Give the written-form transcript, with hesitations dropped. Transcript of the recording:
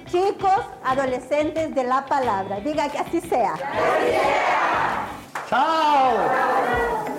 chicos, adolescentes de la palabra. Diga que así sea. ¡Chao!